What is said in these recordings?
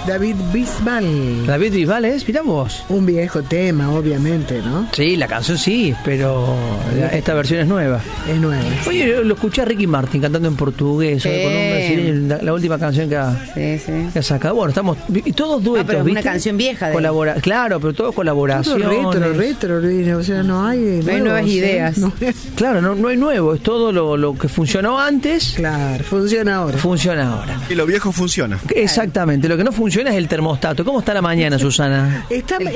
David Bisbal. David Bisbal es, mirá vos. Un viejo tema, obviamente, ¿no? Sí, la canción sí, pero esta versión es nueva. Es nueva. Oye, yo lo escuché a Ricky Martin cantando en portugués, con un brasileño, la última canción que ha sacado. Bueno, estamos, y todos duetos, pero ¿viste? Una canción vieja. Claro, pero todos colaboraciones. Todo retro, o sea, no hay nuevas ideas. Claro, no hay nuevo, es todo lo que funcionó antes. Claro, funciona ahora. Y lo viejo funciona. Exactamente, lo que no funciona es el termostato. ¿Cómo está la mañana, Susana?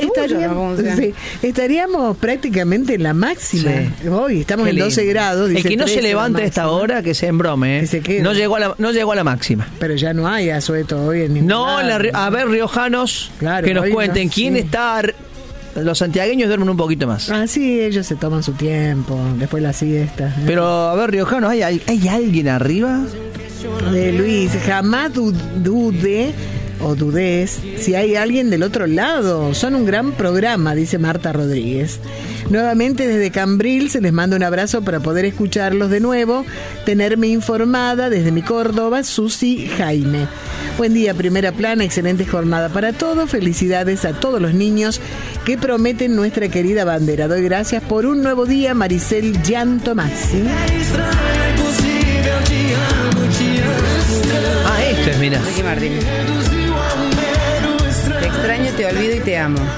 Estaríamos prácticamente en la máxima. Sí. Hoy estamos en 12 grados. El que no se levante a esta hora, que se embrome. No llegó a la máxima. Pero ya no hay asueto hoy en ningún lado. A ver, riojanos, que nos cuenten quién está. Los santiagueños duermen un poquito más. Ah, sí, ellos se toman su tiempo, después la siesta. Pero, a ver, riojanos, ¿hay alguien arriba? Luis, jamás dudé o dudés si hay alguien del otro lado. Son un gran programa, dice Marta Rodríguez. Nuevamente desde Cambril se les manda un abrazo para poder escucharlos de nuevo, tenerme informada desde mi Córdoba, Susi Jaime. Buen día, Primera Plana, excelente jornada para todos, felicidades a todos los niños que prometen nuestra querida bandera. Doy gracias por un nuevo día, Maricel Gian Tomasi. Esto es, mira. Ricky Martin. Te extraño, te olvido y te amo.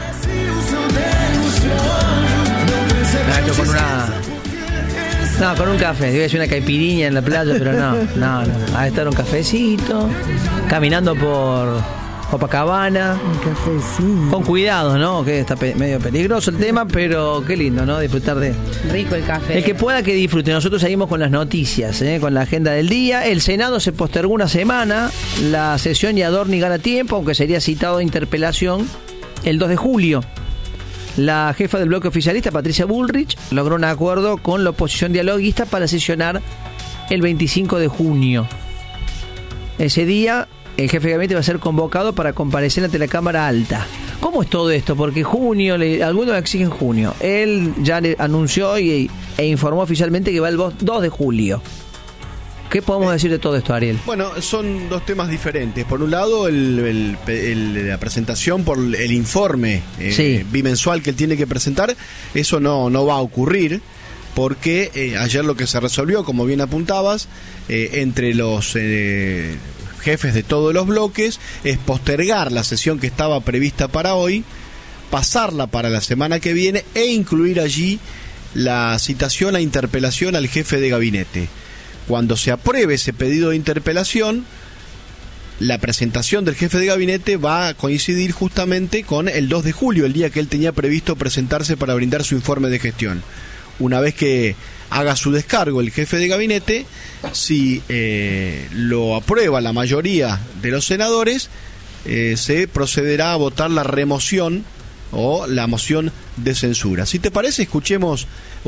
Con un café, iba a decir una caipirinha en la playa, pero no, a estar un cafecito, caminando por Copacabana, un cafecito, con cuidado, ¿no? Que está medio peligroso el tema, pero qué lindo, ¿no? Disfrutar de rico el café. El que pueda que disfrute. Nosotros seguimos con las noticias, con la agenda del día. El Senado se postergó una semana, la sesión y Adorni gana tiempo, aunque sería citado de interpelación el 2 de julio. La jefa del bloque oficialista, Patricia Bullrich, logró un acuerdo con la oposición dialoguista para sesionar el 25 de junio. Ese día, el jefe de gabinete va a ser convocado para comparecer ante la Cámara Alta. ¿Cómo es todo esto? Porque junio, algunos exigen junio. Él ya le anunció e informó oficialmente que va el 2 de julio. ¿Qué podemos decir de todo esto, Ariel? Bueno, son dos temas diferentes. Por un lado, la presentación por el informe bimensual que él tiene que presentar. Eso no va a ocurrir porque ayer lo que se resolvió, como bien apuntabas, entre los jefes de todos los bloques, es postergar la sesión que estaba prevista para hoy, pasarla para la semana que viene e incluir allí la citación a interpelación al jefe de gabinete. Cuando se apruebe ese pedido de interpelación, la presentación del jefe de gabinete va a coincidir justamente con el 2 de julio, el día que él tenía previsto presentarse para brindar su informe de gestión. Una vez que haga su descargo el jefe de gabinete, si lo aprueba la mayoría de los senadores, se procederá a votar la remoción o la moción de censura. Si te parece, escuchamos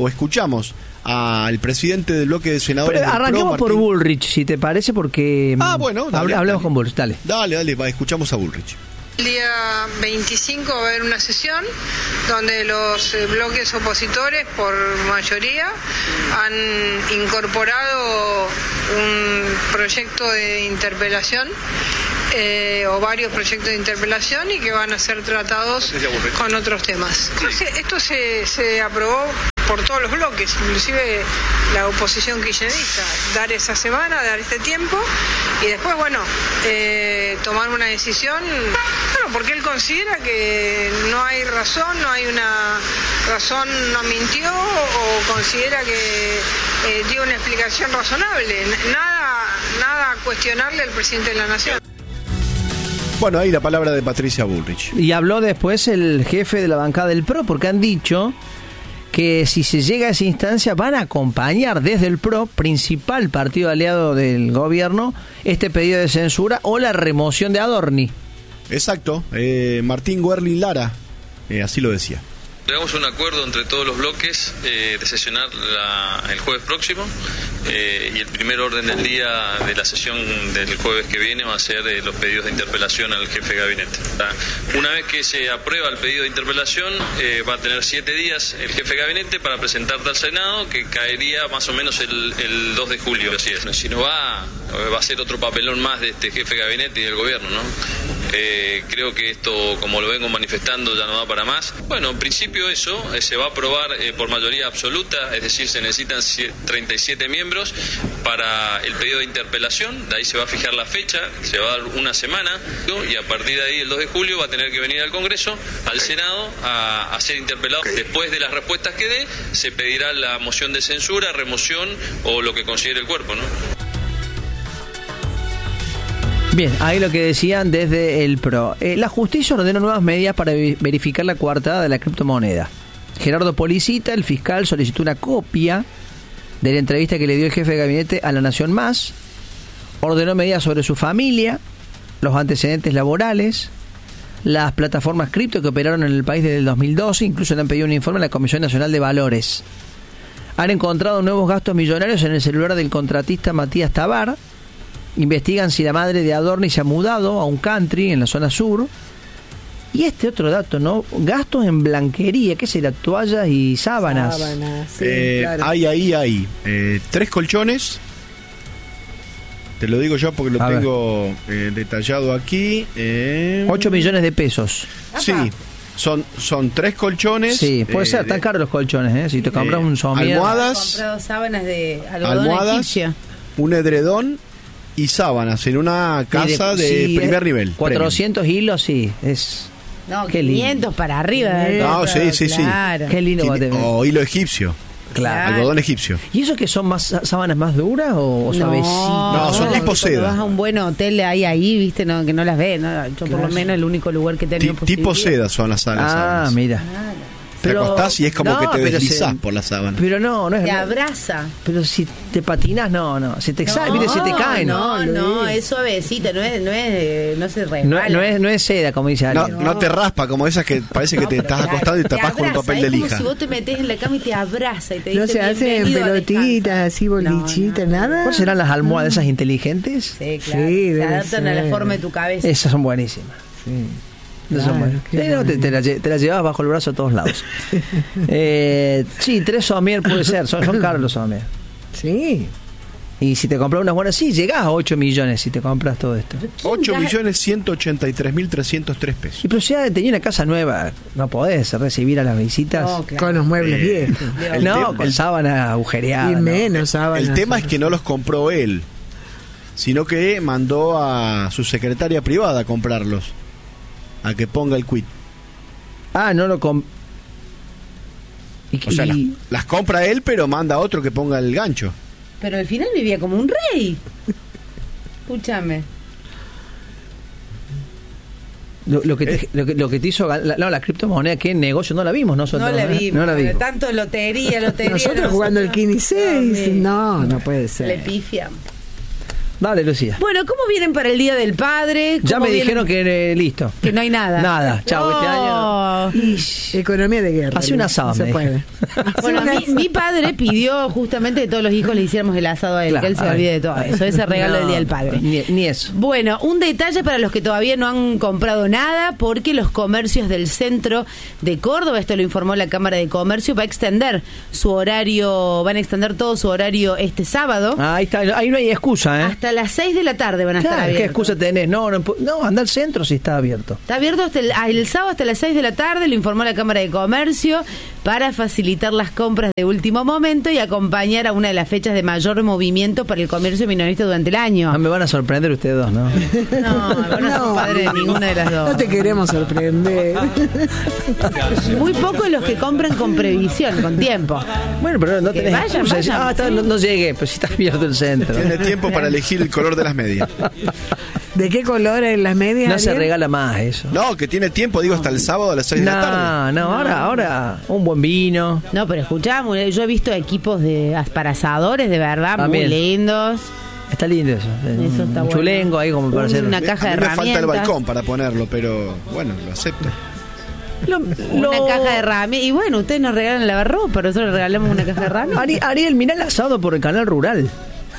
al presidente del bloque de senadores. Pero arranquemos por Bullrich, si te parece, porque bueno, hablemos con Bullrich. Dale, escuchamos a Bullrich. El día 25 va a haber una sesión donde los bloques opositores, por mayoría, han incorporado un proyecto de interpelación o varios proyectos de interpelación y que van a ser tratados con otros temas. Esto se aprobó por todos los bloques, inclusive la oposición kirchnerista, dar esa semana, dar este tiempo y después, tomar una decisión, porque él considera que no hay razón, no hay una razón, no mintió o considera que dio una explicación razonable, nada a cuestionarle al presidente de la Nación. Bueno, ahí la palabra de Patricia Bullrich. Y habló después el jefe de la bancada del PRO, porque han dicho que si se llega a esa instancia van a acompañar desde el PRO, principal partido aliado del gobierno, este pedido de censura o la remoción de Adorni. Exacto, Martín Werlin Lara, así lo decía. Llegamos a un acuerdo entre todos los bloques de sesionar el jueves próximo y el primer orden del día de la sesión del jueves que viene va a ser los pedidos de interpelación al jefe de gabinete. Una vez que se aprueba el pedido de interpelación va a tener 7 días el jefe de gabinete para presentarse al Senado, que caería más o menos el 2 de julio. Así es. Si no va a ser otro papelón más de este jefe de gabinete y del gobierno, ¿no? Creo que esto, como lo vengo manifestando, ya no da para más. Bueno, en principio eso se va a aprobar por mayoría absoluta, es decir, se necesitan 37 miembros para el pedido de interpelación. De ahí se va a fijar la fecha, se va a dar una semana, y a partir de ahí, el 2 de julio, va a tener que venir al Congreso, al Senado, a ser interpelado. Después de las respuestas que dé, se pedirá la moción de censura, remoción o lo que considere el cuerpo, ¿no? Bien, ahí lo que decían desde el PRO. La justicia ordenó nuevas medidas para verificar la coartada de la criptomoneda. Gerardo Policita, el fiscal, solicitó una copia de la entrevista que le dio el jefe de gabinete a La Nación Más. Ordenó medidas sobre su familia, los antecedentes laborales, las plataformas cripto que operaron en el país desde el 2012. Incluso le han pedido un informe a la Comisión Nacional de Valores. Han encontrado nuevos gastos millonarios en el celular del contratista Matías Tabar. Investigan si la madre de Adorni se ha mudado a un country en la zona sur. Y este otro dato, ¿no? Gastos en blanquería, ¿qué será? Toallas y sábanas. Sí, claro. Hay 3 colchones. Te lo digo yo porque lo tengo detallado aquí. 8 millones de pesos. Sí, son 3 colchones. Sí, puede ser tan caros los colchones, ¿eh? Si te compras un somier. Almohadas. He comprado sábanas de algodón egipcio. Un edredón y sábanas en una casa de primer nivel. 400 hilos, sí, es... No, qué 500 lindo. para arriba. No, sí. Claro. Qué lindo va a tener. O hilo egipcio. Claro. Algodón egipcio. ¿Y eso que son más sábanas más duras o suavecitas? No, son tipo seda. Vas a un buen hotel ahí, viste, no, que no las ves. ¿No? Yo por lo menos el único lugar que he tenido tipo seda son las sábanas. Ah, mira. Te acostás y es como que te deslizás por la sábana. Pero no es... Te abraza. Pero si te patinas, no. Se te sale, mire, se te caen. No, es suavecita, no se resbala. No es seda, como dice alguien. No te raspa como esas que parece que te estás acostando y tapás con un papel de lija. Es como si vos te metés en la cama y te abraza y te No dice se hacen pelotitas, así bolichitas, nada. ¿Cuáles serán las almohadas esas inteligentes? Sí, claro. Sí, se debe adaptan a la ser. forma de tu cabeza. Esas son buenísimas. Sí. Claro, Te la llevas bajo el brazo a todos lados. Sí, 3 somier puede ser. Son caros los somier. Sí. Y si te compras unas buenas, sí, llegás a 8 millones si te compras todo esto. 8.183.303 pesos. Y pero si ya tenía una casa nueva, no podés recibir a las visitas. No, claro. Con los muebles viejos. Con sábana agujereada. Y menos sábanas. El tema es que no los compró él, sino que mandó a su secretaria privada a comprarlos, a que ponga el quit. No lo O sea, las compra él, pero manda a otro que ponga el gancho. Pero al final vivía como un rey. Escúchame. Lo que te hizo la criptomoneda, ¿qué negocio? No la vimos nosotros. No la vimos. No la vimos. Tanto lotería. Nosotros jugando el 15 no puede ser. Le pifiamos. Dale, Lucía. Bueno, ¿cómo vienen para el Día del Padre? Ya me vienen? dijeron que listo. Que no hay nada. Nada. Chau, este año. Economía de guerra. Hace un asado, no se me puede. Bueno, mi padre pidió justamente que todos los hijos le hiciéramos el asado a él, Claro, que él se olvide de todo eso, ese regalo del Día del Padre. Ni eso. Bueno, un detalle para los que todavía no han comprado nada, porque los comercios del centro de Córdoba, esto lo informó la Cámara de Comercio, van a extender todo su horario este sábado. Ahí está, ahí no hay excusa, ¿eh? Hasta las 6 de la tarde van a estar Claro, abiertos. ¿qué excusa tenés? No, anda al centro si está abierto. Está abierto hasta el sábado hasta las 6 de la tarde, lo informó la Cámara de Comercio, para facilitar las compras de último momento y acompañar a una de las fechas de mayor movimiento para el comercio minorista durante el año. No me van a sorprender ustedes dos, ¿no? No, no son padres de ninguna de las dos. No te queremos sorprender. Muy pocos los que compran con previsión, con tiempo. Bueno, pero no Que tenés vayan, excusa. Decís, vayan, no llegué, pues si está abierto el centro. Tiene tiempo para elegir el color de las medias. ¿De qué color es las medias? No se Ariel? regala más eso. No, que tiene tiempo, digo, hasta el sábado a las 6 de la tarde. Ahora un buen vino. No, pero escuchamos, yo he visto equipos para asadores, de verdad, También. muy lindos. Está lindo eso. Eso está un bueno. chulengo ahí como para hacer. Una caja de A mí me falta el herramientas. balcón para ponerlo, pero bueno, lo acepto. Una caja de herramientas. Y bueno, ustedes nos regalan lavarropa, nosotros le regalamos una caja de herramientas. Ariel, mirá el asado por el canal rural.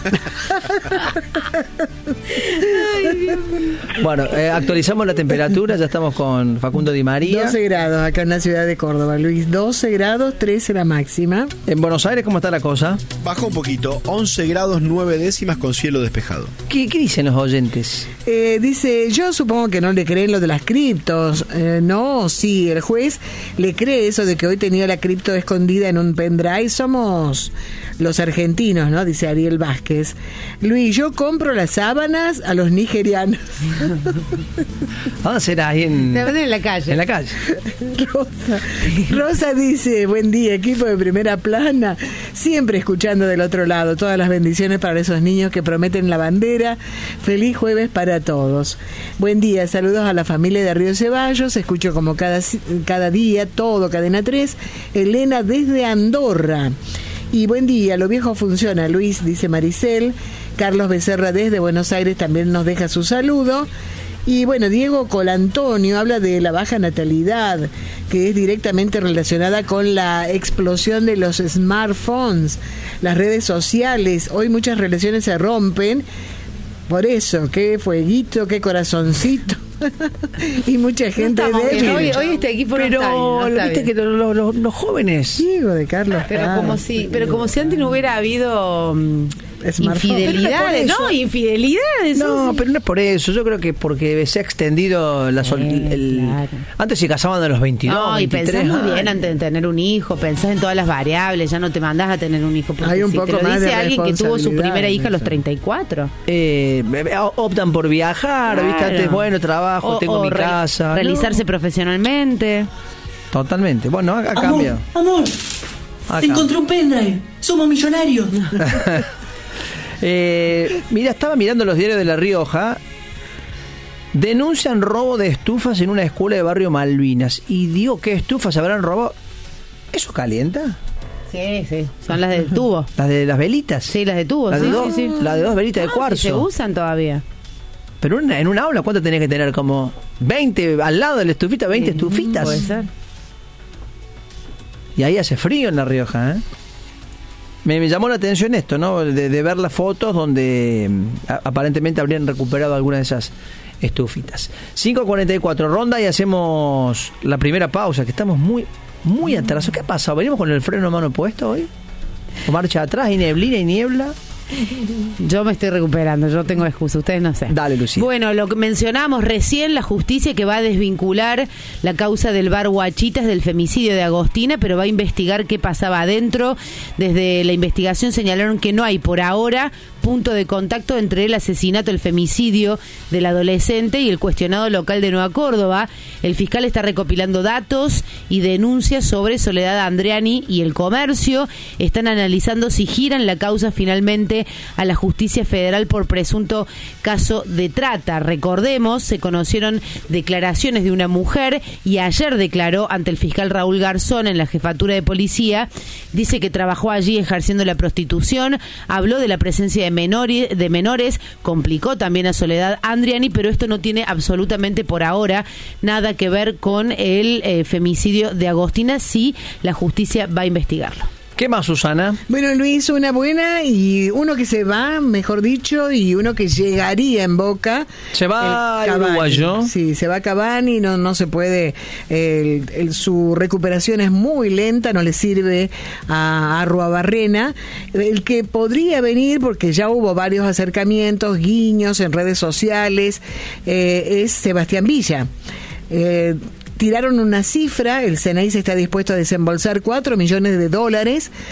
Bueno, actualizamos la temperatura, ya estamos con Facundo Di María. 12 grados acá en la ciudad de Córdoba, Luis. 12 grados, 13 la máxima. En Buenos Aires, ¿cómo está la cosa? Bajó un poquito, 11 grados 9 décimas con cielo despejado. ¿Qué dicen los oyentes? Dice, yo supongo que no le creen lo de las criptos. No, sí, el juez le cree eso de que hoy tenía la cripto escondida en un pendrive. Somos los argentinos, ¿no? Dice Ariel Vázquez. Luis, yo compro las sábanas a los nigerianos. ¿Dónde será? Ahí en la calle. En la calle. Rosa dice, buen día, equipo de Primera Plana, siempre escuchando del otro lado, todas las bendiciones para esos niños que prometen la bandera. Feliz jueves para todos. Buen día, saludos a la familia de Río Ceballos, escucho como cada día, todo Cadena 3. Elena desde Andorra. Y buen día, lo viejo funciona, Luis, dice Maricel. Carlos Becerra desde Buenos Aires también nos deja su saludo. Y bueno, Diego Colantonio habla de la baja natalidad, que es directamente relacionada con la explosión de los smartphones, las redes sociales. Hoy muchas relaciones se rompen. Por eso, qué fueguito, qué corazoncito. Y mucha gente débil. Hoy este equipo pero no viste que los jóvenes. Diego de Carlos. Pero como si antes no hubiera habido infidelidades, ¿no? Infidelidades. No, pero no es por eso. Yo creo que porque se ha extendido claro. Antes se casaban a los 22, no, 23. Y pensás muy bien antes de tener un hijo, pensás en todas las variables, ya no te mandás a tener un hijo. Hay un si poco te lo más dice de alguien que tuvo su primera hija a los eso. 34. Optan por viajar, Claro. ¿viste? Antes, bueno, trabajo, tengo mi casa. Realizarse profesionalmente. Totalmente. Bueno, acá Amor, cambia. amor, Acá. encontré un pendrive. Somos millonarios. Mira, estaba mirando los diarios de La Rioja. Denuncian robo de estufas en una escuela de barrio Malvinas. Y digo, ¿qué estufas habrán robado? ¿Eso calienta? Sí, sí. Son las del tubo. ¿Las de las velitas? Sí, las de tubo. ¿Las Sí, de dos, sí, sí. la de dos velitas de cuarzo? Sí, se usan todavía. Pero en una aula, ¿cuánto tenés que tener? Como 20 al lado de la estufita, 20 estufitas. Puede ser. Y ahí hace frío en La Rioja, ¿eh? Me llamó la atención esto, ¿no? De ver las fotos donde aparentemente habrían recuperado algunas de esas estufitas. 5:44, ronda y hacemos la primera pausa, que estamos muy atrasados. ¿Qué pasa? ¿Venimos con el freno a mano puesto hoy? ¿O marcha atrás y neblina y niebla? Yo me estoy recuperando, yo tengo excusa, ustedes no sé. Dale, Lucía. Bueno, lo que mencionamos recién, la justicia que va a desvincular la causa del bar Huachitas del femicidio de Agostina, pero va a investigar qué pasaba adentro. Desde la investigación señalaron que no hay por ahora punto de contacto entre el asesinato, el femicidio del adolescente y el cuestionado local de Nueva Córdoba. El fiscal está recopilando datos y denuncias sobre Soledad Andreani y el comercio. Están analizando si giran la causa finalmente a la justicia federal por presunto caso de trata. Recordemos, se conocieron declaraciones de una mujer y ayer declaró ante el fiscal Raúl Garzón en la jefatura de policía. Dice que trabajó allí ejerciendo la prostitución, habló de la presencia de menores, complicó también a Soledad Andreani, pero esto no tiene absolutamente por ahora nada que ver con el femicidio de Agostina. Sí, la justicia va a investigarlo. ¿Qué más, Susana? Bueno, Luis, una buena y uno que se va, mejor dicho, y uno que llegaría en Boca. Se va el uruguayo. Sí, se va Cavani, no se puede. Su recuperación es muy lenta, no le sirve a Arruabarrena. El que podría venir, porque ya hubo varios acercamientos, guiños en redes sociales, es Sebastián Villa. Tiraron una cifra, el Ceneice está dispuesto a desembolsar $4 millones